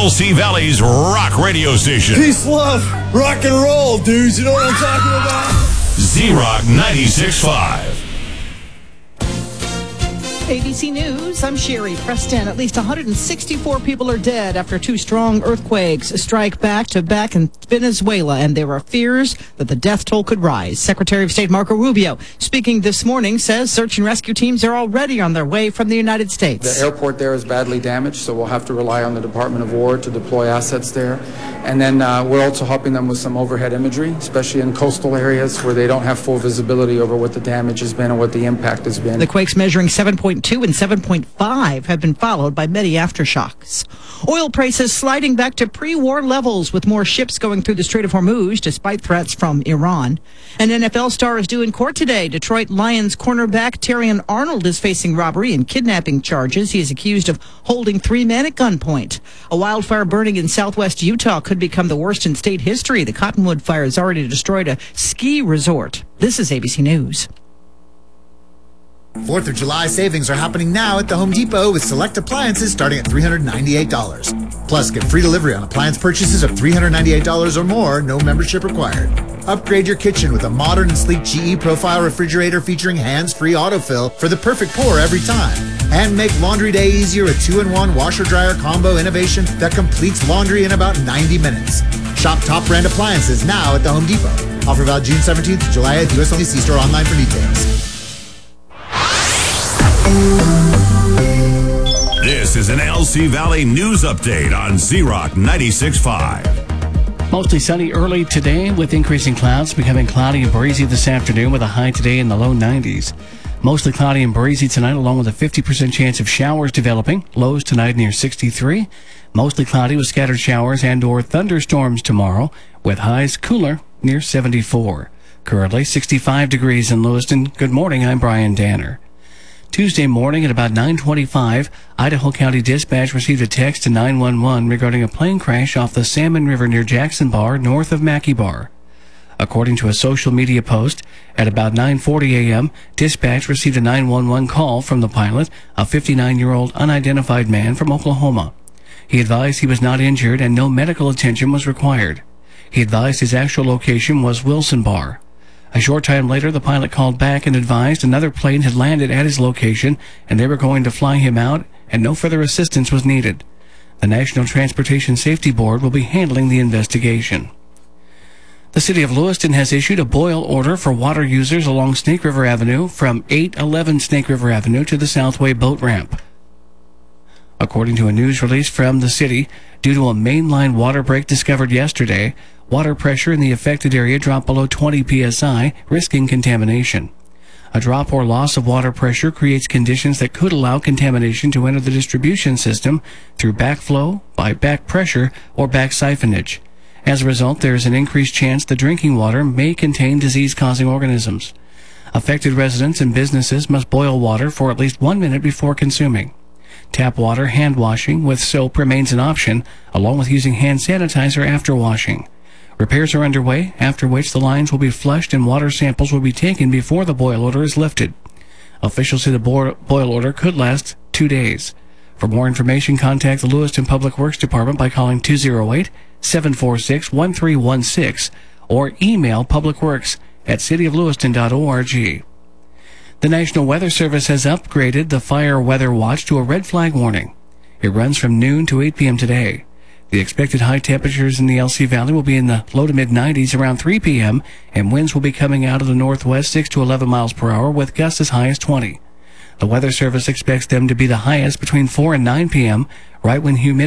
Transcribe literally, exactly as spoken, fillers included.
L C Valley's rock radio station. Peace, love, rock and roll, dudes. You know what I'm talking about? Z-Rock ninety-six point five. A B C News, I'm Sherry Preston. At least one hundred sixty-four people are dead after two strong earthquakes strike back-to-back in Venezuela, and there are fears that the death toll could rise. Secretary of State Marco Rubio, speaking this morning, says search and rescue teams are already on their way from the United States. The airport there is badly damaged, so we'll have to rely on the Department of War to deploy assets there. And then uh, we're also helping them with some overhead imagery, especially in coastal areas where they don't have full visibility over what the damage has been and what the impact has been. The quakes measuring seven point two and seven point five have been followed by many aftershocks. Oil prices sliding back to pre-war levels with more ships going through the Strait of Hormuz despite threats from Iran. An N F L star is due in court today. Detroit Lions cornerback Terrion Arnold is facing robbery and kidnapping charges. He is accused of holding three men at gunpoint. A wildfire burning in southwest Utah could become the worst in state history. The Cottonwood fire has already destroyed a ski resort. This is A B C News. fourth of July savings are happening now at the Home Depot with select appliances starting at three hundred ninety-eight dollars. Plus, get free delivery on appliance purchases of three hundred ninety-eight dollars or more, no membership required. Upgrade your kitchen with a modern and sleek G E Profile refrigerator featuring hands-free autofill for the perfect pour every time. And make laundry day easier with two in one washer-dryer combo innovation that completes laundry in about ninety minutes. Shop top brand appliances now at the Home Depot. Offer valid June seventeenth to July eighth. U S only. See store online for details. This is an L C Valley news update on Z-Rock ninety-six point five. Mostly sunny early today with increasing clouds, becoming cloudy and breezy this afternoon with a high today in the low nineties. Mostly cloudy and breezy tonight along with a fifty percent chance of showers developing. Lows tonight near sixty-three. Mostly cloudy with scattered showers and or thunderstorms tomorrow with highs cooler near seventy-four. Currently sixty-five degrees in Lewiston. Good morning, I'm Brian Danner. Tuesday morning at about nine twenty-five, Idaho County Dispatch received a text to nine one one regarding a plane crash off the Salmon River near Jackson Bar, north of Mackey Bar. According to a social media post, at about nine forty a.m., dispatch received a nine one one call from the pilot, a fifty-nine-year-old unidentified man from Oklahoma. He advised he was not injured and no medical attention was required. He advised his actual location was Wilson Bar. A short time later, the pilot called back and advised another plane had landed at his location and they were going to fly him out and no further assistance was needed. The National Transportation Safety Board will be handling the investigation. The city of Lewiston has issued a boil order for water users along Snake River Avenue from eight eleven Snake River Avenue to the Southway boat ramp. According to a news release from the city, due to a mainline water break discovered yesterday, water pressure in the affected area dropped below twenty P S I, risking contamination. A drop or loss of water pressure creates conditions that could allow contamination to enter the distribution system through backflow, by back pressure, or back siphonage. As a result, there is an increased chance the drinking water may contain disease-causing organisms. Affected residents and businesses must boil water for at least one minute before consuming. Tap water hand washing with soap remains an option, along with using hand sanitizer after washing. Repairs are underway, after which the lines will be flushed and water samples will be taken before the boil order is lifted. Officials say the boil order could last two days. For more information, contact the Lewiston Public Works Department by calling two oh eight, seven four six, one three one six or email publicworks at city of lewiston dot org. The National Weather Service has upgraded the fire weather watch to a red flag warning. It runs from noon to eight p.m. today. The expected high temperatures in the L C Valley will be in the low to mid nineties around three p.m. and winds will be coming out of the northwest six to eleven miles per hour with gusts as high as twenty. The Weather Service expects them to be the highest between four and nine p.m., right when humidity